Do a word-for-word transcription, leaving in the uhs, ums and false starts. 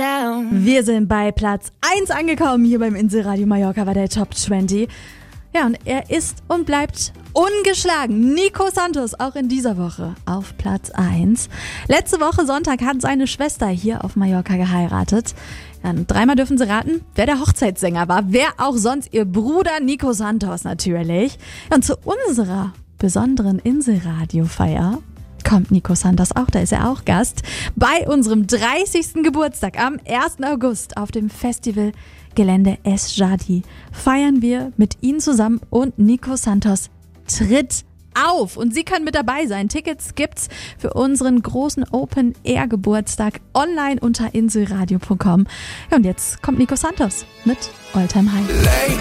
down. Wir sind bei Platz eins angekommen hier beim Inselradio Mallorca bei der Top zwanzig. Ja, und er ist und bleibt ungeschlagen. Nico Santos, auch in dieser Woche auf Platz eins. Letzte Woche Sonntag hat seine Schwester hier auf Mallorca geheiratet. Ja, und dreimal dürfen Sie raten, wer der Hochzeitssänger war. Wer auch sonst, ihr Bruder Nico Santos natürlich. Ja, und zu unserer besonderen Inselradio-Feier kommt Nico Santos auch, da ist er auch Gast, bei unserem dreißigsten Geburtstag am ersten August auf dem Festivalgelände Es Jadi feiern wir mit Ihnen zusammen und Nico Santos tritt auf und Sie können mit dabei sein. Tickets gibt's für unseren großen Open-Air-Geburtstag online unter inselradio punkt com. Ja, und jetzt kommt Nico Santos mit All Time High.